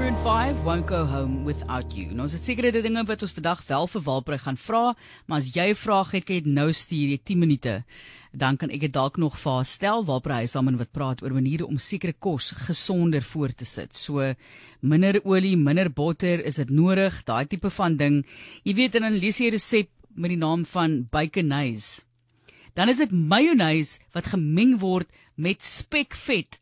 Maroon 5, Won't Go Home Without You. Nou, ons het sekere dinge wat ons vandag wel vir Walpry gaan vra, maar as jy 'n vraag het, kan jy nou stuur, jy 10 minute. Dan kan ek dit dalk nog vir haar stel. Walpry is almal wat praat oor maniere om sekere kos gesonder voor te sit. So, minder olie, minder botter, is dit nodig, daai tipe van ding. Jy weet, en dan lees jy 'n resep met die naam van baconaise. Dan is dit mayonnaise wat gemeng word met spekvet.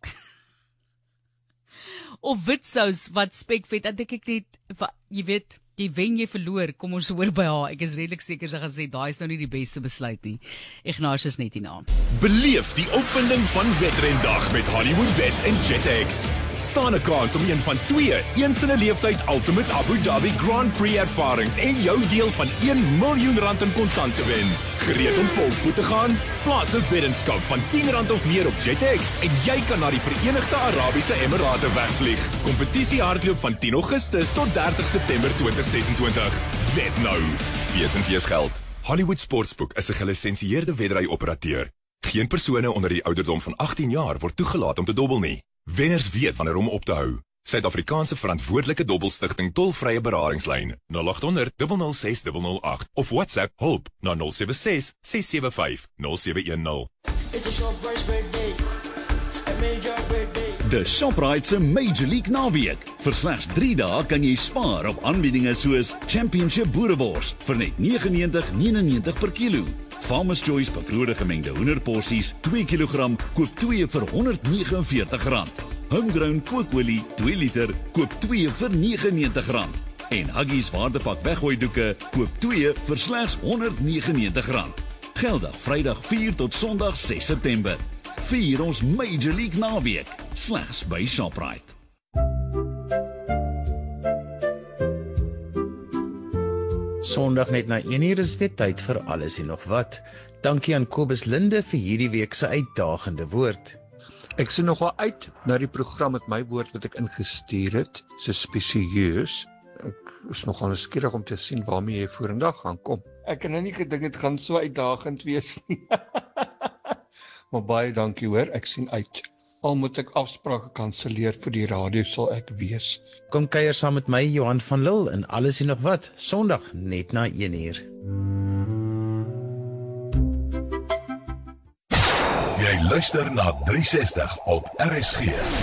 Of witsous wat spekvet, dan dink ek net, jy weet, jy wen, jy verloor, kom ons hoor by haar. Ek is redelik seker sy gaan sê, daai is nou nie die beste besluit nie. Ignatius net hierna. Beleef die opwinding van Wetrendag met Hollywood Bets en JetX. Staan 'n kans om een van 2 eens in 'n leeftyd Ultimate Abu Dhabi Grand Prix ervarings en jou deel van R1 miljoen in kontant te wen. Gereed om volspoed te gaan? Plaas 'n weddenskap van R10 of meer op JetX en jy kan na die Verenigde Arabiese Emirate wegvlieg. Kompetisie hardloop van 10 Augustus tot 30 September 2026. Wet nou. Wees en wees geld. Hollywood Sportsbook is 'n gelisensieerde wedry-operateur. Geen persone onder die ouderdom van 18 jaar word toegelaat om te dobbel nie. Wenners weet wanneer om op te hou. Suid-Afrikaanse verantwoordelike dobbelstigting tolvrye beradingslyn 0800 006 008 of WhatsApp hulp na 076 675 0710. De Shoprite se Major League naweek. Vir slegs 3 dae kan jy spaar op aanbiedinge soos Championship boerewors vir net R99.99 per kilo. Farmer's Choice bevroorde gemengde hoenderporsies 2 kg koop 2 vir R149. Homegrown kookolie 2 liter koop 2 vir R99. En Huggies waardepak weggooidoeke koop 2 vir slegs R199. Geldig Vrydag 4 tot Sondag 6 September. Vier ons Major League naweek slegs by Shoprite. Sondag net na 1:00 is dit tyd vir alles en nog wat. Dankie aan Kobus Linde vir hierdie week se uitdagende woord. Ek sien nogal uit na die program met my woord wat ek ingestuur het, so spesieus. Ek is nogal nuuskierig om te sien waarmee jy vorendag gaan kom. Ek het nou nie gedink dit gaan so uitdagend wees nie. Maar baie dankie hoor, ek sien uit. Al moet ek afsprake kanselleer vir die radio, sal ek wees. Kom kuier saam met my, Johan van Lille, en alles en nog wat, Sondag net na 1:00. Jy luister na 360 op RSG.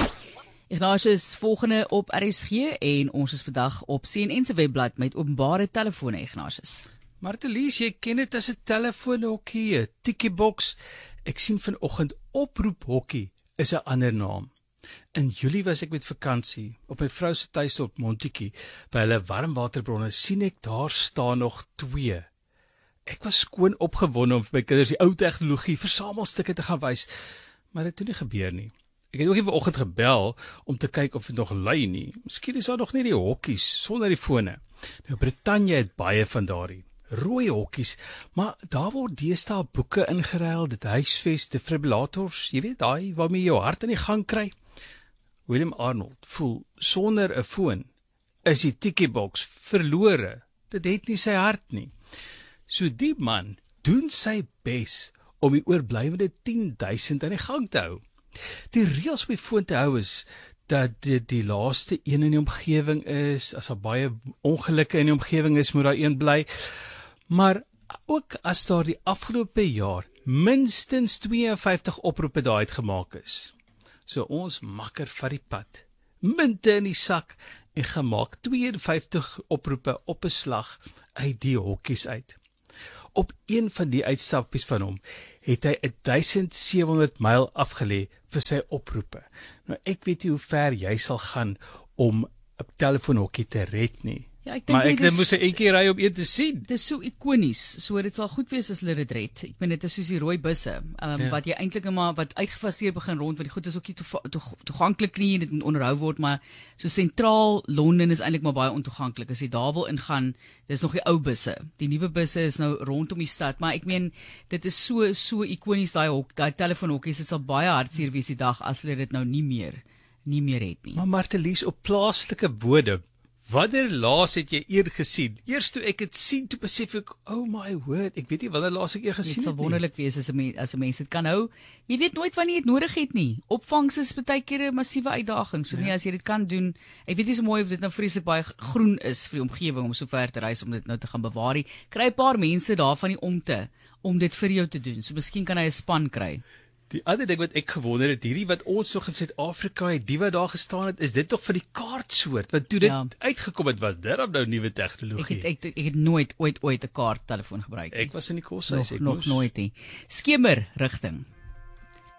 Ignatius, volgende op RSG en ons is vandag op CNN se webblad met openbare telefone, Ignatius. Martelies, jy ken dit as 'n telefoonhokkie, 'n tikkieboks. Ek sien vanoggend oproephokkie is 'n ander naam. In Julie was ek met vakansie op my vrou se tuis op Montetjie. By hulle warmwaterbronne sien ek daar staan nog 2. Ek was skoon opgewonde om vir my kinders die ou tegnologie versamelstukke te gaan wys, maar dit het nie gebeur nie. Ek het ook nie vanoggend gebel om te kyk of dit nog lui nie. Miskien is daar nog nie die hokkies sonder die fone. Nou, Brittanje het baie van daardie rooi hokkies, maar daar word deesdae boeke ingeruil, dit huisves, defibrillators, jy weet daai waarmee jy jou hart in die gang kry. William Arnold voel sonder 'n foon is die tikkieboks verlore. Dit het nie sy hart nie. So die man doen sy bes om die oorblywende 10,000 in die gang te hou. Die reëls op die foon te hou is dat dit die laaste een in die omgewing is, as daar baie ongelukke in die omgewing is, moet daar een bly. Maar ook as daar die afgelope jaar minstens 52 oproepe daar uitgemaak is. So ons makker vat die pad, munte in die sak en gemaak 52 oproepe op 'n slag uit die hokkies uit. Op een van die uitstappies van hom het hy 1700 myl afgelê vir sy oproepe. Nou ek weet nie hoe ver jy sal gaan om 'n telefoonhokkie te red nie. Ja, ek maar dink ek moes 'n eentjie ry om een te sien. Dit is so ikonies, so dit sal goed wees as hulle dit red. Ek meen dit is soos die rooi busse, wat jy eintlik maar wat uitgefaseer begin rond, want die goed is ook nie toeganklik nie, dit moet onderhou word, maar so sentraal Londen is eintlik maar baie ontoeganklik. As jy daar wil ingaan, dis nog die ou busse. Die nuwe busse is nou rondom die stad, maar ek meen dit is so ikonies daai telefoonhokkies, dit sal baie hartseer wees die dag as hulle dit nou nie meer het nie. Maar Martelies, op plaaslike woorde, Wanneer laas het jy eer gesien? Eers toe ek het sien, toe besef ek, oh my word, ek weet nie wanneer laas ek eer gesien het nie. Dit sal wonderlik wees as 'n mens dit kan hou. Jy weet nooit wanneer jy dit nodig het nie. Opvangs is baie keer 'n massiewe uitdaging. So nee, as jy dit kan doen, ek weet nie so mooi of dit nou vreeslik baie groen is vir die omgewing om so ver te reis om dit nou te gaan bewaar nie. Kry 'n paar mense daarvan die om dit vir jou te doen. So miskien kan hy 'n span kry. Die ander ding wat ek gewonder het, hierdie wat ons nog in Suid-Afrika het, die wat daar gestaan het, is dit tog vir die kaartsoort, want toe dit uitgekom het, was dit nou nuwe tegnologie. Ek het nooit ooit 'n kaarttelefoon gebruik nie. Ek was in die koshuis, nog nooit nie. Skemer rigting.